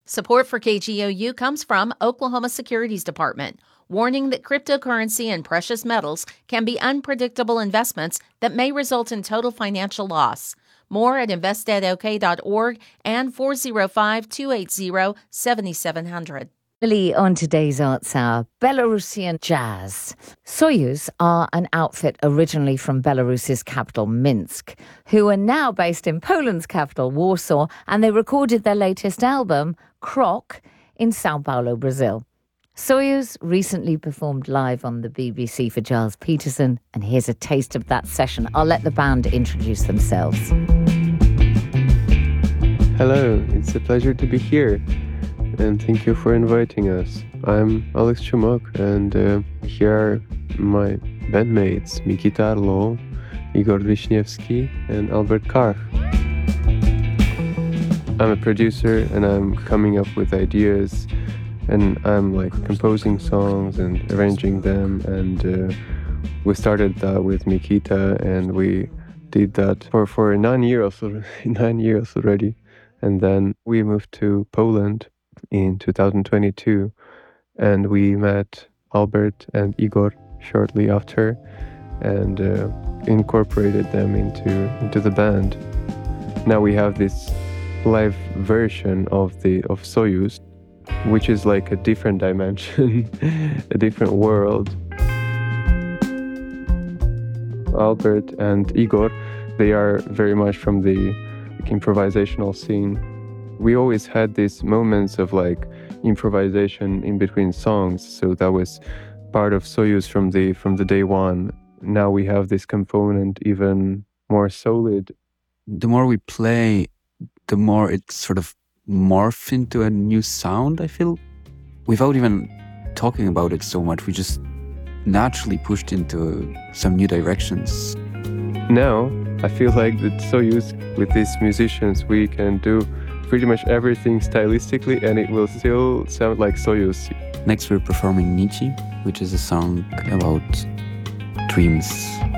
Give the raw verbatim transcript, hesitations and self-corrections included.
Support for K G O U comes from Oklahoma Securities Department, warning that cryptocurrency and precious metals can be unpredictable investments that may result in total financial loss. More at invest ed o k dot org and four oh five, two eight zero, seven seven zero zero. On today's Arts Hour, Belarusian jazz. Soyuz are an outfit originally from Belarus's capital, Minsk, who are now based in Poland's capital, Warsaw, and they recorded their latest album, Krok, in Sao Paulo, Brazil. Soyuz recently performed live on the B B C for Giles Peterson, and here's a taste of that session. I'll let the band introduce themselves. Hello, it's a pleasure to be here. And thank you for inviting us. I'm Alex Chumok, and uh, here are my bandmates, Mikita Arlo, Igor Wiśniewski, and Albert Karch. I'm a producer, and I'm coming up with ideas, and I'm like composing songs and arranging them, and uh, we started that with Mikita, and we did that for, for nine years, nine years already, and then we moved to Poland in two thousand twenty-two, and we met Albert and Igor shortly after and uh, incorporated them into into the band. Now we have this live version of the of Soyuz, which is like a different dimension, a different world. Albert and Igor, they are very much from the improvisational scene. We always had these moments of like improvisation in between songs, so that was part of Soyuz from the from the day one. Now we have this component even more solid. The more we play, the more it sort of morphs into a new sound, I feel. Without even talking about it so much, we just naturally pushed into some new directions. Now, I feel like that Soyuz, with these musicians, we can do pretty much everything stylistically, and it will still sound like Soyuz. Next, we're performing Nietzsche, which is a song about dreams.